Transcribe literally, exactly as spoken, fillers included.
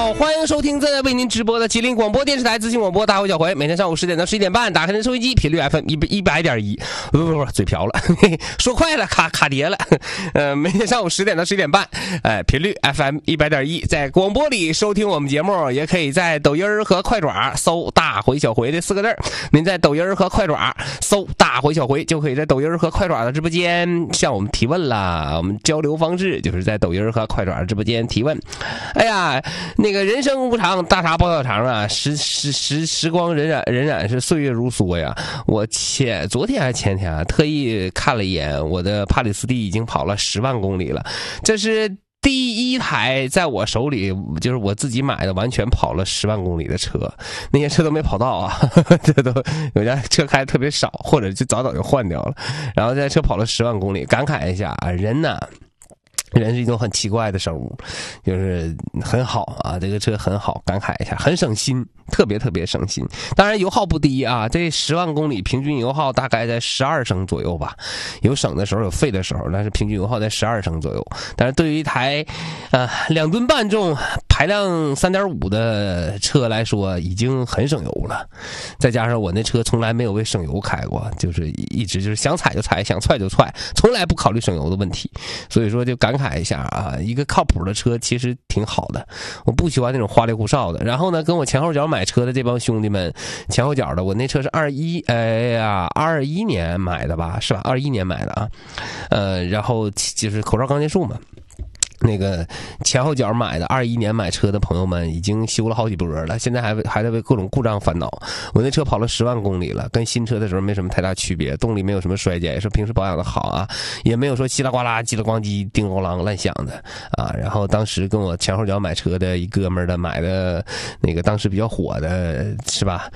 好，欢迎收听正在为您直播的吉林广播电视台资讯广播大会小回，每天上午十点到十一点半，打开您收音机，频率 F M 一百点一，不不不，嘴瓢了，嘿嘿说快了，卡卡碟了。呃，每天上午十点到十一点半，哎，频率 F M 一百点一，在广播里收听我们节目，也可以在抖音和快爪搜“大回小回”这四个字。您在抖音和快爪搜“大回小回”，就可以在抖音和快爪的直播间向我们提问啦。我们交流方式就是在抖音和快爪直播间提问。哎呀，那个人生无常，大茶包小肠啊，时时时时光荏苒荏苒是岁月如梭呀。我前昨天还是前天啊，特意看了一眼，我的帕里斯蒂已经跑了十万公里了，这是第一台在我手里，就是我自己买的，完全跑了十万公里的车，那些车都没跑到啊，这都有家车开的特别少，或者就早早就换掉了，然后这车跑了十万公里，感慨一下啊，人呐。人是一种很奇怪的生物，就是很好啊，这个车很好，感慨一下，很省心，特别特别省心。当然油耗不低啊，这十万公里平均油耗大概在十二升左右吧，有省的时候有费的时候，但是平均油耗在十二升左右。但是对于一台呃两吨半重排量 三点五 的车来说，已经很省油了。再加上我那车从来没有为省油开过，就是一直就是想踩就踩，想踹就踹，从来不考虑省油的问题。所以说就感慨一下啊，一个靠谱的车其实挺好的，我不喜欢那种花里胡哨的。然后呢，跟我前后脚买车的这帮兄弟们，前后脚的，我那车是二一，哎呀，二一年买的吧，是吧？二一年买的啊，呃，然后就是口罩刚结束嘛。那个前后脚买的二一年买车的朋友们已经修了好几波了，现在还还在为各种故障烦恼。我那车跑了十万公里了，跟新车的时候没什么太大区别，动力没有什么衰减，也是平时保养的好啊，也没有说稀啦呱啦、叽啦咣叽、叮咣啷乱响的啊。然后当时跟我前后脚买车的一哥们儿的买的那个当时比较火的是吧？